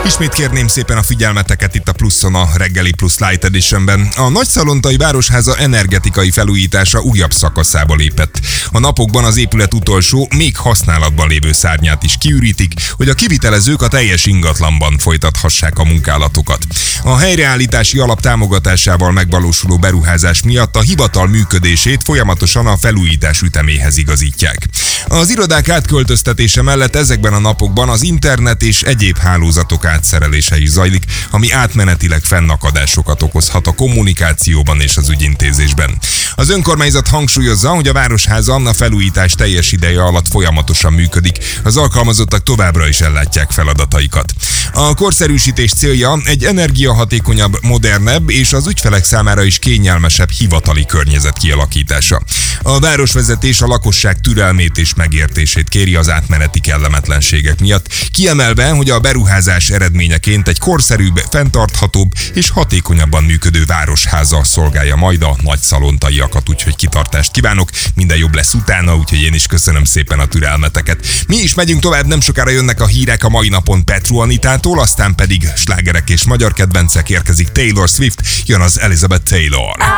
Ismét kérném szépen a figyelmeteket itt a Pluszon, a Reggeli Plusz Light Editionben. A Nagyszalontai Városháza energetikai felújítása újabb szakaszába lépett. A napokban az épület utolsó, még használatban lévő szárnyát is kiürítik, hogy a kivitelezők a teljes ingatlanban folytathassák a munkálatokat. A helyreállítási alap támogatásával megvalósuló beruházás miatt a hivatal működését folyamatosan a felújítás üteméhez igazítják. Az irodák átköltöztetése mellett ezekben a napokban az internet és egyéb hálózatok átszerelése is zajlik, ami átmenetileg fennakadásokat okozhat a kommunikációban és az ügyintézésben. Az önkormányzat hangsúlyozza, hogy a Városháza a felújítás teljes ideje alatt folyamatosan működik, az alkalmazottak továbbra is ellátják feladataikat. A korszerűsítés célja egy energiahatékonyabb, modernebb és az ügyfelek számára is kényelmesebb hivatali környezet kialakítása. A városvezetés a lakosság türelmét és megértését kéri az átmeneti kellemetlenségek miatt, kiemelve, hogy a beruházás eredményeként egy korszerűbb, fenntarthatóbb és hatékonyabban működő városháza szolgálja majd a nagyszalontaiakat, úgyhogy kitartást kívánok, minden jobb lesz utána, úgyhogy én is köszönöm szépen a türelmeteket. Mi is megyünk tovább, nem sokára jönnek a hírek a mai napon Petru Anitától, aztán pedig slágerek és magyar kedvencek, érkezik Taylor Swift, jön az Elizabeth Taylor.